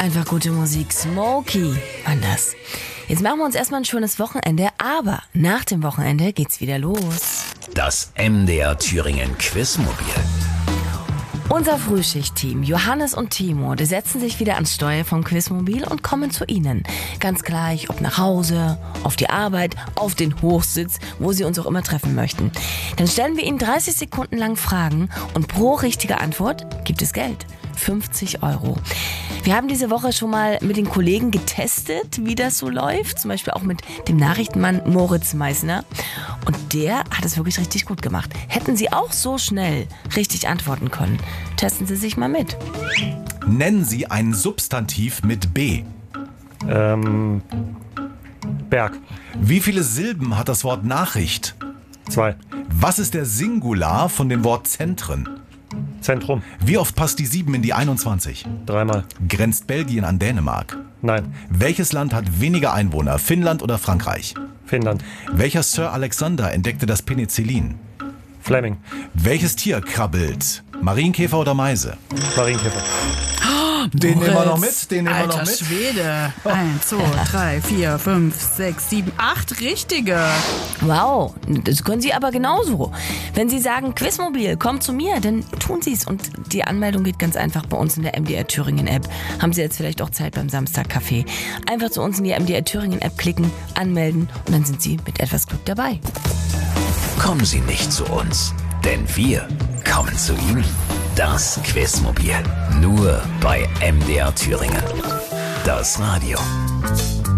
Einfach gute Musik. Smokey, Mann das. Jetzt machen wir uns erstmal ein schönes Wochenende, aber nach dem Wochenende geht's wieder los. Das MDR Thüringen Quizmobil. Unser Frühschichtteam, Johannes und Timo, die setzen sich wieder ans Steuer vom Quizmobil und kommen zu Ihnen. Ganz gleich, ob nach Hause, auf die Arbeit, auf den Hochsitz, wo Sie uns auch immer treffen möchten. Dann stellen wir Ihnen 30 Sekunden lang Fragen und pro richtige Antwort gibt es Geld. 50 €. Wir haben diese Woche schon mal mit den Kollegen getestet, wie das so läuft. Zum Beispiel auch mit dem Nachrichtenmann Moritz Meissner. Und der hat es wirklich richtig gut gemacht. Hätten Sie auch so schnell richtig antworten können, testen Sie sich mal mit. Nennen Sie ein Substantiv mit B. Berg. Wie viele Silben hat das Wort Nachricht? 2. Was ist der Singular von dem Wort Zentren? Zentrum. Wie oft passt die 7 in die 21? 3-mal. Grenzt Belgien an Dänemark? Nein. Welches Land hat weniger Einwohner, Finnland oder Frankreich? Finnland. Welcher Sir Alexander entdeckte das Penicillin? Fleming. Welches Tier krabbelt? Marienkäfer oder Meise? Marienkäfer. Den nehmen wir noch mit, Alter Schwede. 1, 2, 3, 4, 5, 6, 7, 8 richtige. Wow, das können Sie aber genauso. Wenn Sie sagen, Quizmobil, kommt zu mir, dann tun Sie es. Und die Anmeldung geht ganz einfach bei uns in der MDR Thüringen App. Haben Sie jetzt vielleicht auch Zeit beim Samstagcafé. Einfach zu uns in die MDR Thüringen App klicken, anmelden und dann sind Sie mit etwas Glück dabei. Kommen Sie nicht zu uns, denn wir kommen zu Ihnen. Das Quizmobil. Nur bei MDR Thüringen. Das Radio.